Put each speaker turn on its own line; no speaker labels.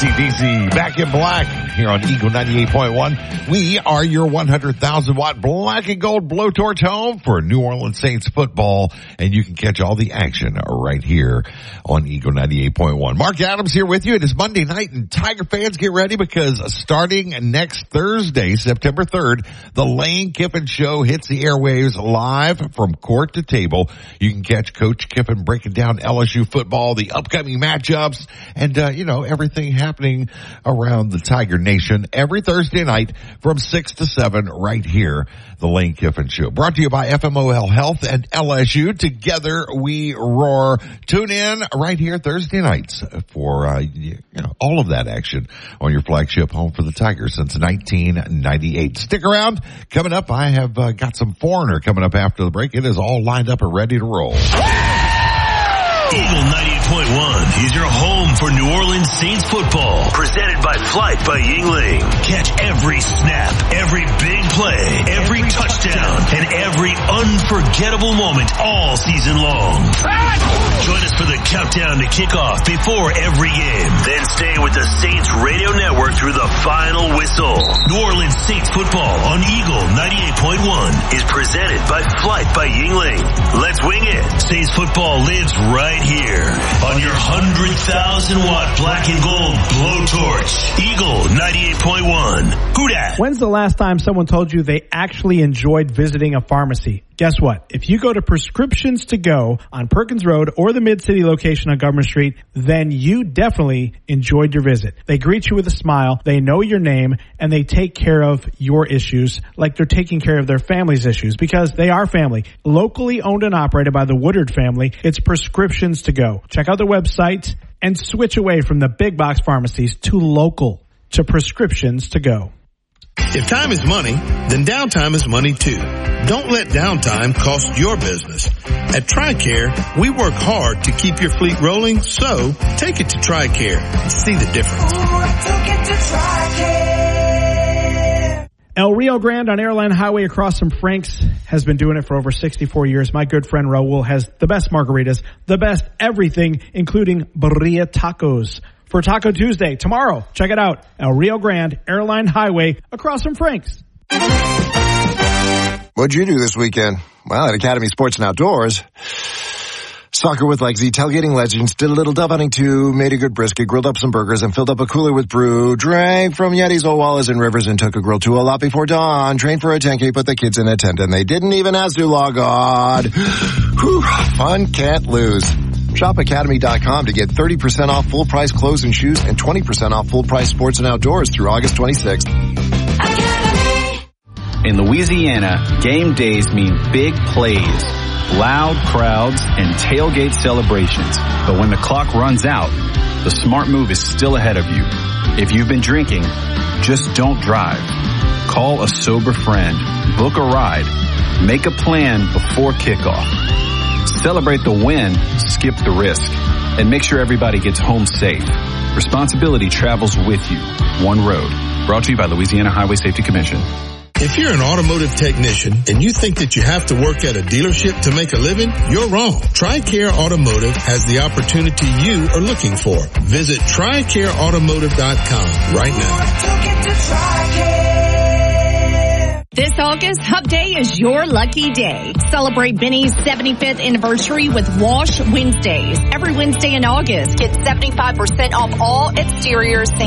AC/DC Back in Black here on Eagle 98.1. We are your 100,000 watt black and gold blowtorch home for New Orleans Saints football, and you can catch all the action right here on Eagle 98.1. Mark Adams here with you. It is Monday night, and Tiger fans, get ready because starting next Thursday, September 3rd, the Lane Kiffin Show hits the airwaves live from court to table. You can catch Coach Kiffin breaking down LSU football, the upcoming matchups, and everything happening around the Tiger Nation every Thursday night from 6 to 7 right here, the Lane Kiffin Show. Brought to you by FMOL Health and LSU. Together we roar. Tune in right here Thursday nights for all of that action on your flagship home for the Tigers since 1998. Stick around. Coming up, I have got some Foreigner coming up after the break. It is all lined up and ready to roll.
Eagle 98.1 is your home for New Orleans Saints football. Presented by Flight by Yingling. Catch every snap, every big play, every touchdown, and every unforgettable moment all season long. Join us for the countdown to kickoff before every game. Then stay with the Saints Radio Network through the final whistle. New Orleans Saints football on Eagle 98.1 is presented by Flight by Yingling. Let's wing it. Saints football lives right here on your 100,000 watt black and gold blowtorch. Eagle 98.1. Who dat?
When's the last time someone told you they actually enjoyed visiting a pharmacy? Guess what? If you go to Prescriptions to Go on Perkins Road or the Mid-City location on Government Street, then you definitely enjoyed your visit. They greet you with a smile, they know your name, and they take care of your issues like they're taking care of their family's issues, because they are family. Locally owned and operated by the Woodard family, it's Prescriptions to Go. Check out their website and switch away from the big box pharmacies to local, to Prescriptions to Go.
If time is money, then downtime is money too. Don't let downtime cost your business. At TRICARE, we work hard to keep your fleet rolling, so take it to TRICARE and see the difference.
El Rio Grande on Airline Highway across from Frank's has been doing it for over 64 years. My good friend Raul has the best margaritas, the best everything, including birria tacos. For Taco Tuesday, tomorrow, check it out. El Rio Grande, Airline Highway, across from Frank's.
What'd you do this weekend? Well, at Academy Sports and Outdoors, soccer with Legsy, tailgating legends, did a little dove hunting too, made a good brisket, grilled up some burgers, and filled up a cooler with brew, drank from Yeti's, old Wallas, and Rivers, and took a grill to a lot before dawn, trained for a 10K, put the kids in a tent, and they didn't even ask to log on. Whew, fun can't lose. Shop Academy.com to get 30% off full-price clothes and shoes and 20% off full-price sports and outdoors through August 26th.
In Louisiana, game days mean big plays, loud crowds, and tailgate celebrations. But when the clock runs out, the smart move is still ahead of you. If you've been drinking, just don't drive. Call a sober friend, book a ride, make a plan before kickoff. Celebrate the win, skip the risk, and make sure everybody gets home safe. Responsibility travels with you. One road. Brought to you by Louisiana Highway Safety Commission.
If you're an automotive technician and you think that you have to work at a dealership to make a living, you're wrong. TRICARE Automotive has the opportunity you are looking for. Visit TRICAREautomotive.com right now.
This August, Hub Day is your lucky day. Celebrate Benny's 75th anniversary with Wash Wednesdays. Every Wednesday in August, get 75% off all exteriors.